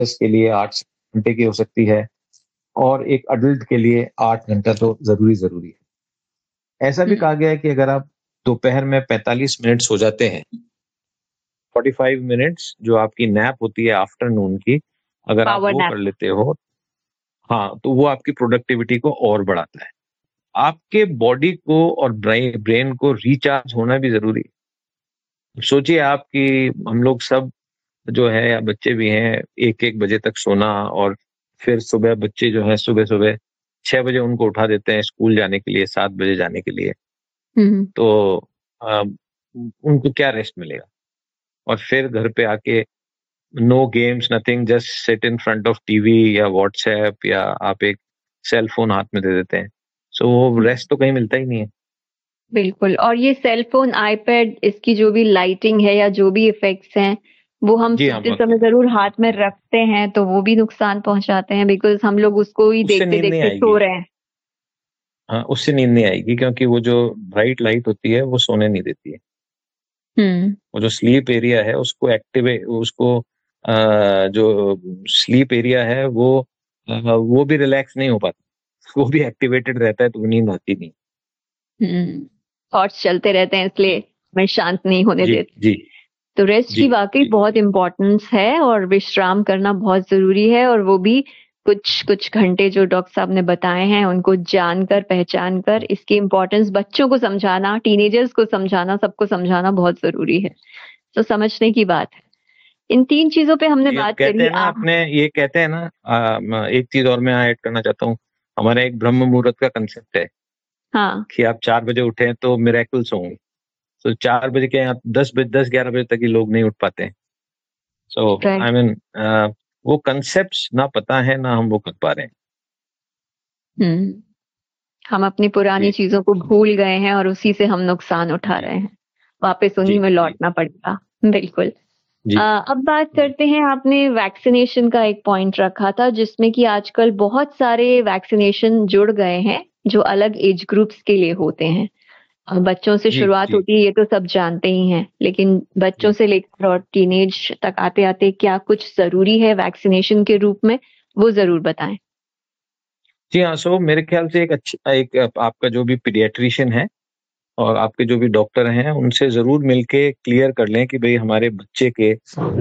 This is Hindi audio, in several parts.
के लिए 8 घंटे की हो सकती है और एक अडल्ट के लिए 8 घंटा तो जरूरी है। ऐसा भी कहा गया है कि अगर आप दोपहर में 45 मिनट सो जाते हैं, 45 मिनट्स जो आपकी नैप होती है आफ्टरनून की, अगर आप पावर वो नैप। कर लेते हो, हाँ, तो वो आपकी प्रोडक्टिविटी को और बढ़ाता है। आपके बॉडी को और ब्रेन को रिचार्ज होना भी जरूरी है। सोचिए आप कि हम लोग सब जो है या बच्चे भी हैं, 1-1 बजे तक सोना, और फिर सुबह बच्चे जो है सुबह सुबह 6 बजे उनको उठा देते हैं स्कूल जाने के लिए, 7 बजे जाने के लिए। हम्म। तो अ, उनको क्या रेस्ट मिलेगा? और फिर घर पे आके know games, nothing, just sit in front of TV या व्हाट्सएप, या आप एक सेल फोन हाथ में दे देते हैं। सो वो रेस्ट तो कहीं मिलता ही नहीं है। बिल्कुल। और ये सेल फोन, आईपैड, इसकी जो भी लाइटिंग है या जो भी इफेक्ट्स हैं, वो हम जी हाँ, सोते वाकई समय जरूर हाथ में रखते हैं, तो वो भी नुकसान पहुंचाते हैं, बिकॉज हम लोग उसको ही उससे देखते नींद नहीं देखते सो आएगी। रहे हैं। हाँ, उससे नींद नहीं आएगी, क्योंकि वो जो ब्राइट लाइट होती है वो सोने नहीं देती है। हम्म। वो जो स्लीप एरिया है उसको एक्टिवेट, उसको जो स्लीप एरिया है वो भी रिलैक्स नहीं हो पाता, वो भी एक्टिवेटेड रहता है, तो वो नींद आती नहीं। हम्म। थॉट्स चलते रहते हैं, इसलिए मैं शांत नहीं होने जी देती। जी तो रेस्ट जी की वाकई जी बहुत जी। इम्पोर्टेंस है, और विश्राम करना बहुत जरूरी है, और वो भी कुछ कुछ घंटे जो डॉक्टर साहब ने बताए हैं उनको जानकर पहचान कर इसकी इम्पोर्टेंस बच्चों को समझाना, टीनेजर्स को समझाना, सबको समझाना बहुत जरूरी है। तो समझने की बात है। इन 3 चीजों पे हमने जी, अब बात कहते करी। हैं ना, अपने ये कहते हैं ना, एक चीज और मैं ऐड करना चाहता हूँ। हमारा एक ब्रह्म मुहूर्त का कंसेप्ट है हाँ। कि आप 4 बजे उठे तो मिरेकल्स होंगे। तो 4 बजे के आप 10 बजे, 10-11 बजे तक ही लोग नहीं उठ पाते हैं। सो राइट। आई मीन, वो कंसेप्ट ना पता है, ना हम वो कर पा रहे हैं। हम्म। हम अपनी पुरानी जी चीजों को भूल गए हैं और उसी से हम नुकसान उठा जी रहे हैं। वापस जी उन्हीं में जी लौटना पड़ेगा। बिल्कुल। जी अब बात जी करते हैं, आपने वैक्सीनेशन का एक पॉइंट रखा था जिसमें कि आजकल बहुत सारे वैक्सीनेशन जुड़ गए हैं जो अलग एज ग्रुप्स के लिए होते हैं। बच्चों से जी शुरुआत जी होती है, ये तो सब जानते ही हैं, लेकिन बच्चों जी से लेकर और टीनेज तक आते आते क्या कुछ जरूरी है वैक्सीनेशन के रूप में, वो जरूर बताएं। जी हाँ। सो मेरे ख्याल से एक अच्छा, एक आपका जो भी पीडियाट्रिशियन है और आपके जो भी डॉक्टर हैं, उनसे जरूर मिलके क्लियर कर लें कि भाई हमारे बच्चे के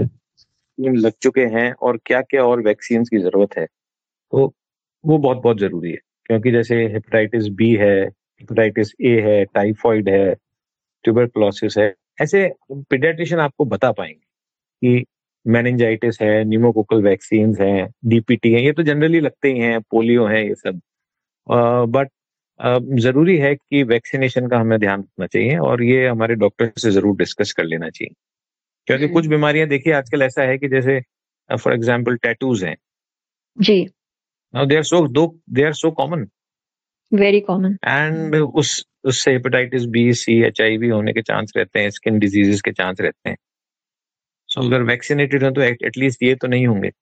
लग चुके हैं और क्या क्या और वैक्सीन की जरूरत है। तो वो बहुत बहुत जरूरी है, क्योंकि जैसे हेपेटाइटिस बी है, हेपेटाइटिस ए है, टाइफॉइड है, ट्यूबरकुलोसिस है। ऐसे पीडियाट्रिशियन आपको बता पाएंगे कि मेनिंजाइटिस है, न्यूमोकोकल वैक्सीन हैं, डीपीटी है, ये तो जनरली लगते ही हैं, पोलियो है, ये सब। बट जरूरी है कि वैक्सीनेशन का हमें ध्यान रखना चाहिए, और ये हमारे डॉक्टर से जरूर डिस्कस कर लेना चाहिए। क्योंकि कुछ हम्म। बीमारियां देखिए आजकल ऐसा है कि जैसे फॉर एग्जाम्पल टैटूज हैं। जी। Now they are so common, very common. And उससे हेपेटाइटिस बी, सी, एचआईवी होने के चांस रहते हैं, स्किन डिजीजेस के चांस रहते हैं। सो अगर वैक्सीनेटेड हो तो एटलीस्ट ये तो नहीं होंगे।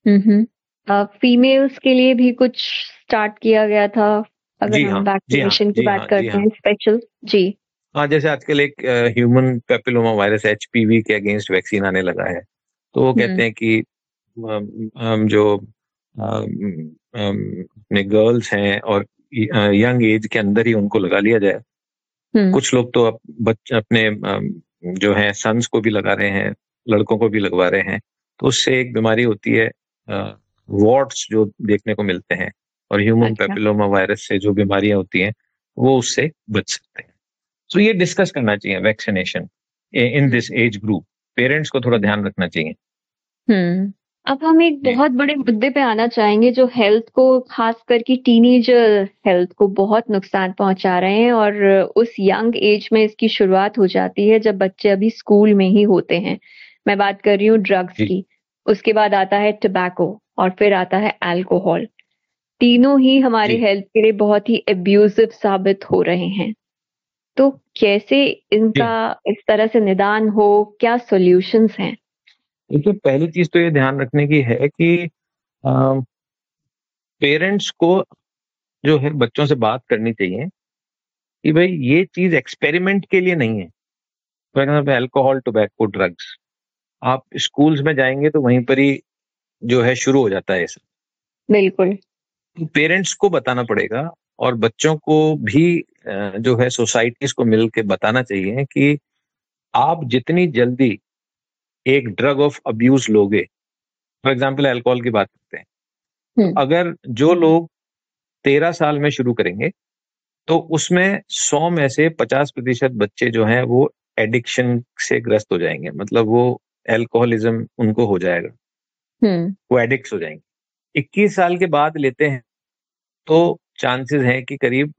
फीमेल्स के लिए भी कुछ स्टार्ट किया गया था, अगर जी हम हाँ, जी हाँ, वैक्सीनेशन की जी बात हाँ, जी करते हाँ। हैं स्पेशल। जी। हाँ, जैसे आजकल एक ह्यूमन पेपिलोमा वायरस, एचपीवी के अगेंस्ट वैक्सीन आने लगा है। तो वो कहते हम्म। हैं कि जो अपने गर्ल्स हैं और यंग एज के अंदर ही उनको लगा लिया जाए। हम्म। कुछ लोग तो अपने जो है सन्स को भी लगा रहे हैं, लड़कों को भी लगवा रहे हैं। तो उससे एक बीमारी होती है, वॉर्ट्स जो देखने को मिलते हैं, और ह्यूमन अच्छा। पेपिलोमा वायरस से जो बीमारियां होती हैं वो उससे बच सकते हैं। तो ये डिस्कस करना चाहिए vaccination in this age group. Parents को थोड़ा हम्म। ध्यान रखना चाहिए। हम्म। अब हम एक जी बहुत बड़े मुद्दे पे आना चाहेंगे जो हेल्थ को, खास करके टीनेजर हेल्थ को बहुत नुकसान पहुंचा रहे हैं, और उस यंग एज में इसकी शुरुआत हो जाती है जब बच्चे अभी स्कूल में ही होते हैं। मैं बात कर रही हूँ ड्रग्स जी की। उसके बाद आता है टबैको, और फिर आता है अल्कोहल। तीनों ही हमारी जी हेल्थ के लिए बहुत ही एब्यूजिव साबित हो रहे हैं। तो कैसे जी। इनका इस तरह से निदान हो, क्या सॉल्यूशंस हैं? देखिए, पहली चीज तो ये ध्यान रखने की है कि पेरेंट्स को जो है बच्चों से बात करनी चाहिए कि भाई ये चीज एक्सपेरिमेंट के लिए नहीं है। For example alcohol, tobacco, drugs, आप स्कूल्स में जाएंगे तो वहीं पर ही जो है शुरू हो जाता है ऐसा। बिल्कुल। पेरेंट्स को बताना पड़ेगा और बच्चों को भी जो है सोसाइटीज को मिल के बताना चाहिए कि आप जितनी जल्दी एक ड्रग ऑफ अब्यूज लोगे, फॉर एग्जाम्पल अल्कोहल की बात करते हैं, तो अगर जो लोग 13 साल में शुरू करेंगे तो उसमें 100 में से 50% बच्चे जो हैं वो एडिक्शन से ग्रस्त हो जाएंगे, मतलब वो एल्कोहलिज्म उनको हो जाएगा, वो एडिक्ट हो जाएंगे। 21 साल के बाद लेते हैं तो चांसेस हैं कि करीब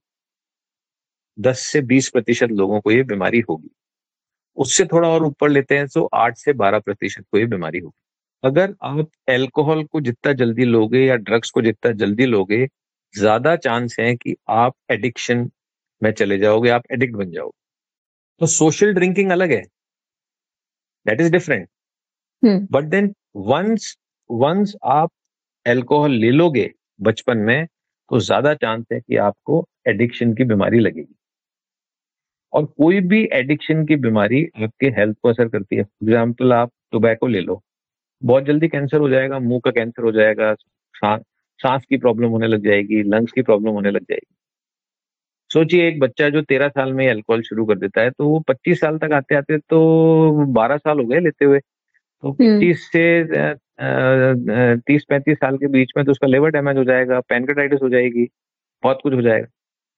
10 से 20% लोगों को ये बीमारी होगी। उससे थोड़ा और ऊपर लेते हैं तो 8 से 12% को ये बीमारी होगी। अगर आप अल्कोहल को जितना जल्दी लोगे या ड्रग्स को जितना जल्दी लोगे, ज्यादा चांस है कि आप एडिक्शन में चले जाओगे, आप एडिक्ट बन जाओगे। तो सोशल ड्रिंकिंग अलग है, that is different. But then once once आप अल्कोहल ले लोगे बचपन में, तो ज्यादा चांस है कि आपको एडिक्शन की बीमारी लगेगी। और कोई भी एडिक्शन की बीमारी आपके हेल्थ को असर करती है। फॉर एग्जाम्पल आप टोबैको ले लो, बहुत जल्दी कैंसर हो जाएगा, मुंह का कैंसर हो जाएगा, सांस की प्रॉब्लम होने लग जाएगी, लंग्स की प्रॉब्लम होने लग जाएगी। सोचिए एक बच्चा जो 13 साल में अल्कोहल शुरू कर देता है तो वो 25 साल तक आते आते तो 12 साल हो गए लेते हुए। तो 25 से 30-35 साल के बीच में तो उसका लिवर डैमेज हो जाएगा, पैनक्रेटाइटिस हो जाएगी, बहुत कुछ हो जाएगा।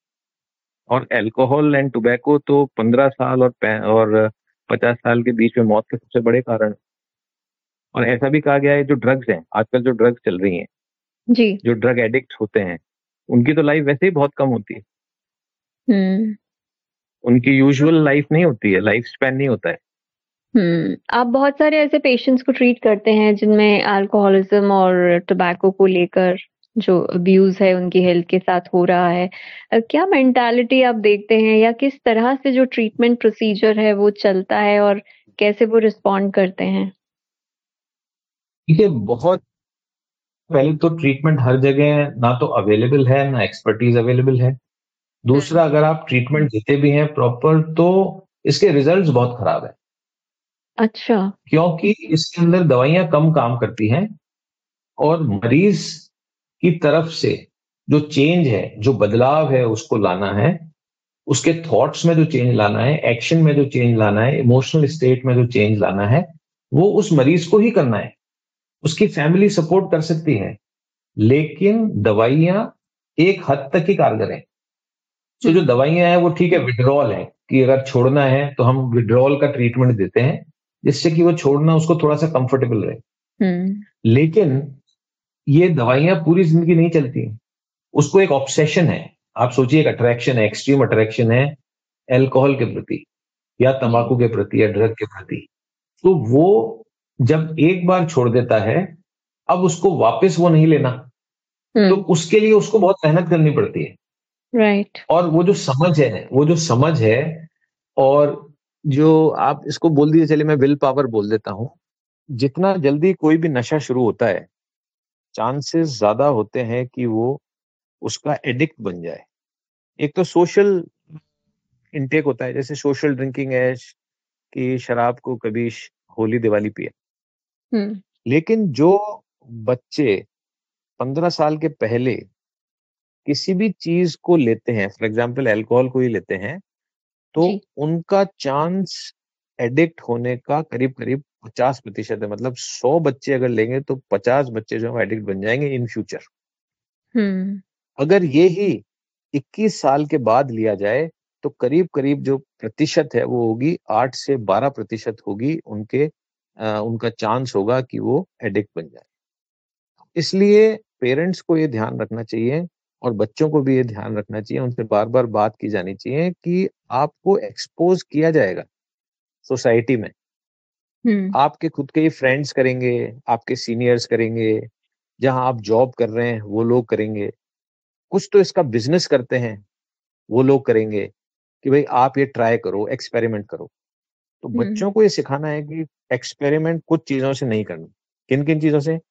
और अल्कोहल एंड टोबैको तो 15 साल और 50 साल के बीच में मौत के सबसे बड़े कारण। और ऐसा भी कहा गया है जो ड्रग्स हैं, आजकल जो ड्रग्स चल रही हैं, जी, जो ड्रग एडिक्ट होते हैं, उनकी तो लाइफ वैसे ही बहुत कम होती है। उनकी यूजुअल लाइफ नहीं होती है, लाइफ स्पैन नहीं होता है। आप बहुत सारे ऐसे पेशेंट्स को ट्रीट करते हैं जिनमें अल्कोहलिज्म और टोबैको को लेकर जो अब्यूज है उनकी हेल्थ के साथ हो रहा है। क्या मेंटालिटी आप देखते हैं या किस तरह से जो ट्रीटमेंट प्रोसीजर है वो चलता है और कैसे वो रिस्पॉन्ड करते हैं? देखिए, बहुत पहले तो ट्रीटमेंट हर जगह ना तो अवेलेबल है, ना एक्सपर्टीज अवेलेबल है। दूसरा, अगर आप ट्रीटमेंट देते भी हैं प्रॉपर तो इसके रिजल्ट्स बहुत खराब है। अच्छा। क्योंकि इसके अंदर दवाइयां कम काम करती हैं और मरीज की तरफ से जो चेंज है, जो बदलाव है उसको लाना है, उसके थॉट्स में जो चेंज लाना है, एक्शन में जो चेंज लाना है, इमोशनल स्टेट में जो चेंज लाना है, वो उस मरीज को ही करना है। उसकी फैमिली सपोर्ट कर सकती है, लेकिन दवाइयां एक हद तक ही कारगर है। तो जो दवाइयां हैं वो ठीक है, विड्रॉल है कि अगर छोड़ना है तो हम विड्रॉल का ट्रीटमेंट देते हैं जिससे कि वो छोड़ना उसको थोड़ा सा कंफर्टेबल रहे। लेकिन ये दवाइयां पूरी जिंदगी नहीं चलती। उसको एक ऑब्सेशन है। आप सोचिए, एक अट्रैक्शन है, एक्सट्रीम अट्रैक्शन है अल्कोहल के प्रति या तंबाकू के प्रति या ड्रग के प्रति। तो वो जब एक बार छोड़ देता है, अब उसको वापस वो नहीं लेना, तो उसके लिए उसको बहुत मेहनत करनी पड़ती है। राइट। और वो जो समझ है और जो आप इसको बोल दीजिए, चलिए मैं विल पावर बोल देता हूं। जितना जल्दी कोई भी नशा शुरू होता है, चांसेस ज्यादा होते हैं कि वो उसका एडिक्ट बन जाए। एक तो सोशल इनटेक होता है, जैसे सोशल ड्रिंकिंग है कि शराब को कभी होली दिवाली पिया। लेकिन जो बच्चे 15 साल के पहले किसी भी चीज को लेते हैं, फॉर एग्जाम्पल अल्कोहल को ही लेते हैं, तो उनका चांस एडिक्ट होने का करीब करीब 50% है। मतलब 100 बच्चे अगर लेंगे तो 50 बच्चे जो है एडिक्ट बन जाएंगे इन फ्यूचर। अगर ये ही 21 साल के बाद लिया जाए तो करीब करीब जो प्रतिशत है वो होगी 8 से 12% होगी, उनका चांस होगा कि वो एडिक्ट बन जाए। इसलिए पेरेंट्स को ये ध्यान रखना चाहिए और बच्चों को भी ये ध्यान रखना चाहिए, उनसे बार बार बात की जानी चाहिए कि आपको एक्सपोज किया जाएगा सोसाइटी में। आपके खुद के ही फ्रेंड्स करेंगे, आपके सीनियर्स करेंगे, जहां आप जॉब कर रहे हैं वो लोग करेंगे, कुछ तो इसका बिजनेस करते हैं वो लोग करेंगे कि भाई आप ये ट्राई करो, एक्सपेरिमेंट करो। तो बच्चों को ये सिखाना है कि एक्सपेरिमेंट कुछ चीजों से नहीं करना। किन किन चीजों से?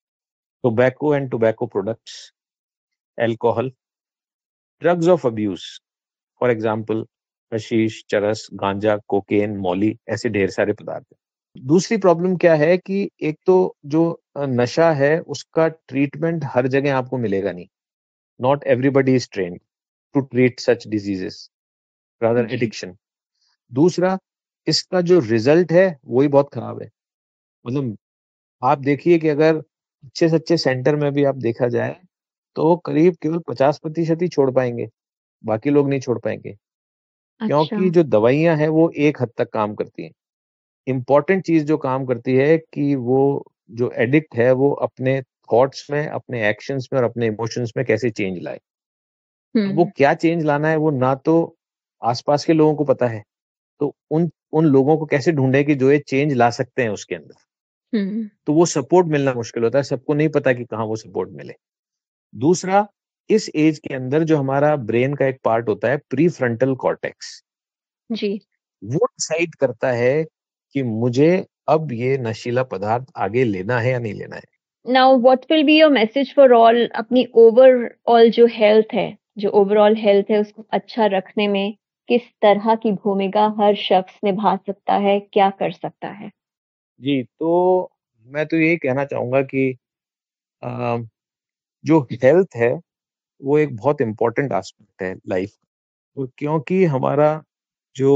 Tobacco and tobacco products, alcohol, drugs of abuse, for example hashish, चरस, गांजा, कोकेन, मौली, ऐसे ढेर सारे पदार्थ हैं। दूसरी प्रॉब्लम क्या है कि एक तो जो नशा है उसका ट्रीटमेंट हर जगह आपको मिलेगा नहीं. Not everybody is trained to treat such diseases, rather ji. Addiction. दूसरा, इसका जो रिजल्ट है वो ही बहुत खराब है. मतलब आप देखिए कि अगर अच्छे से अच्छे सेंटर में भी आप देखा जाए तो करीब केवल 50% ही छोड़ पाएंगे, बाकी लोग नहीं छोड़ पाएंगे, अच्छा. क्योंकि जो दवाइयां हैं वो एक हद तक काम करती हैं. इम्पॉर्टेंट चीज जो काम करती है कि वो जो एडिक्ट है वो अपने थॉट्स में, अपने एक्शंस में और अपने इमोशंस में कैसे चेंज लाए. अब वो क्या चेंज लाना है वो ना तो आसपास के लोगों को पता है, तो उन उन लोगों को कैसे ढूंढे कि जो ये चेंज ला सकते हैं उसके अंदर. तो वो सपोर्ट मिलना मुश्किल होता है, सबको नहीं पता कि कहाँ वो सपोर्ट मिले. दूसरा, इस एज के अंदर जो हमारा ब्रेन का एक पार्ट होता है प्री फ्रंटल कॉर्टेक्स, जी. वो डिसाइड करता है कि मुझे अब ये नशीला पदार्थ आगे लेना है या नहीं लेना है. Now what will be your message for all अपनी ओवरऑल जो हेल्थ है, जो ओवरऑल हेल्थ है उसको अच्छा रखने में किस तरह की भूमिका हर शख्स निभा सकता है, क्या कर सकता है? जी, तो मैं तो यही कहना चाहूंगा कि अ, जो हेल्थ है वो एक बहुत इम्पोर्टेंट एस्पेक्ट है लाइफ, क्योंकि हमारा जो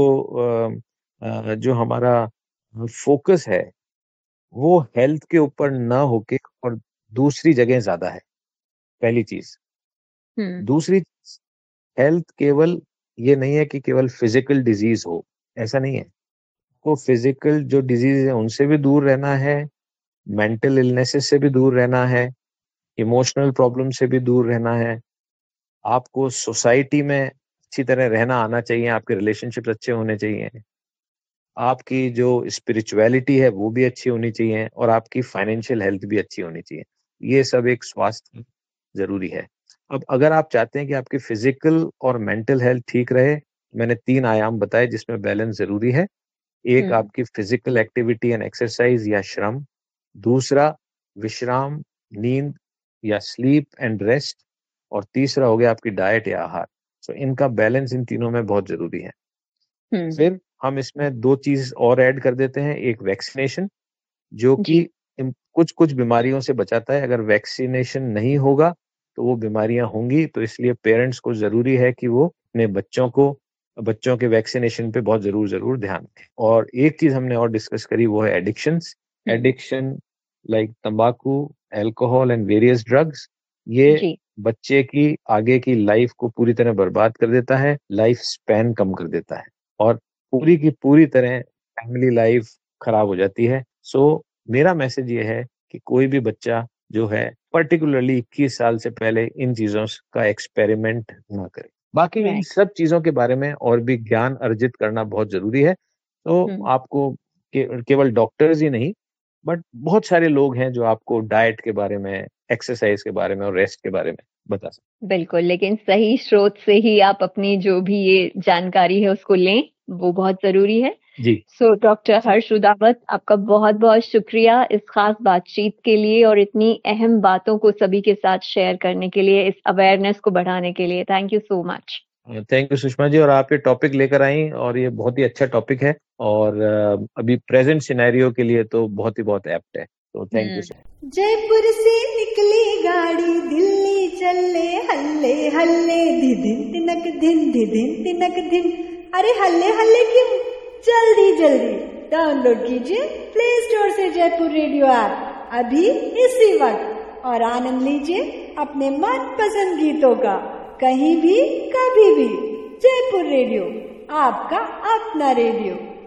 जो हमारा फोकस है वो हेल्थ के ऊपर ना होके और दूसरी जगह ज्यादा है. पहली चीज. हम्म. दूसरी, हेल्थ केवल ये नहीं है कि केवल फिजिकल डिजीज हो, ऐसा नहीं है. को फिजिकल जो डिजीज है उनसे भी दूर रहना है, मेंटल इलनेसेस से भी दूर रहना है, इमोशनल प्रॉब्लम से भी दूर रहना है. आपको सोसाइटी में अच्छी तरह रहना आना चाहिए, आपके रिलेशनशिप्स अच्छे होने चाहिए, आपकी जो स्पिरिचुअलिटी है वो भी अच्छी होनी चाहिए और आपकी फाइनेंशियल हेल्थ भी अच्छी होनी चाहिए. ये सब एक स्वास्थ्य जरूरी है. अब अगर आप चाहते हैं कि आपकी फिजिकल और मेंटल हेल्थ ठीक रहे, मैंने 3 आयाम बताए जिसमें बैलेंस जरूरी है. एक हम्म. आपकी फिजिकल एक्टिविटी एंड एक्सरसाइज या श्रम, दूसरा विश्राम, नींद या स्लीप एंड रेस्ट, और तीसरा हो गया आपकी डाइट या आहार. सो इनका बैलेंस इन तीनों में बहुत जरूरी है. हम्म. फिर हम इसमें 2 चीज और ऐड कर देते हैं. एक वैक्सीनेशन, जो कि जी. कुछ कुछ बीमारियों से बचाता है. अगर वैक्सीनेशन नहीं होगा तो वो बीमारियां होंगी, तो इसलिए पेरेंट्स को जरूरी है कि वो अपने बच्चों के वैक्सीनेशन पे बहुत जरूर ध्यान दें. और एक चीज हमने और डिस्कस करी वो है एडिक्शंस. हम्म. एडिक्शन लाइक तंबाकू, अल्कोहल एंड वेरियस ड्रग्स, ये जी. बच्चे की आगे की लाइफ को पूरी तरह बर्बाद कर देता है, लाइफ स्पैन कम कर देता है और पूरी की पूरी तरह फैमिली लाइफ खराब हो जाती है. सो मेरा मैसेज ये है कि कोई भी बच्चा जो है पर्टिकुलरली 21 साल से पहले इन चीजों का एक्सपेरिमेंट ना करे. बाकी इन राइट. सब चीजों के बारे में और भी ज्ञान अर्जित करना बहुत जरूरी है. तो हम्म. आपको केवल डॉक्टर्स ही नहीं, बट बहुत सारे लोग हैं जो आपको डाइट के बारे में, एक्सरसाइज के बारे में और रेस्ट के बारे में बता सकते बिल्कुल, लेकिन सही स्रोत से ही आप अपनी जो भी ये जानकारी है उसको लें, वो बहुत ज़रूरी है. हैं. जी, सो डॉक्टर हर्ष उदावत, आपका बहुत-बहुत शुक्रिया इस खास बातचीत के लिए और इतनी अहम बातों को सभी के साथ शेयर करने के लिए, इस अवेयरनेस को बढ़ाने के लिए. Thank you so much. Thank you Sushma ji. और आप ये टॉपिक लेकर आई और ये बहुत ही अच्छा टॉपिक है और अभी प्रेजेंट सिनेरियो के लिए तो बहुत ही बहुत एप्ट है. तो थैंक यू. जयपुर से निकली गाड़ी दिल्ली चले हल्ले हल्ले धिदिन तिनक तिनक धिन. अरे हल्ले हल्ले क्यों, जल्दी जल्दी डाउनलोड कीजिए प्ले स्टोर से जयपुर रेडियो ऐप अभी इसी वक्त और आनंद लीजिए अपने मनपसंद गीतों का कहीं भी कभी भी. जयपुर रेडियो, आपका अपना रेडियो.